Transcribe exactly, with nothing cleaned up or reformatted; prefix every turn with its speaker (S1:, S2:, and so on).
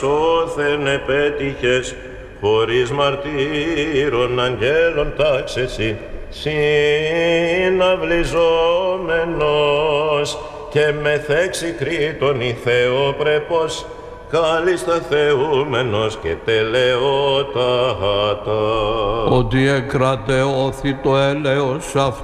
S1: Σώθεν επέτυχες, χωρίς μαρτύρων αγγέλων τάξεσι, συναυλιζόμενος και μεθέξι κρήτων η Θεόπρεπος, κάλλιστα θεούμενος και τελεότατα.
S2: Ότι εκρατεώθη το έλεος αυτό.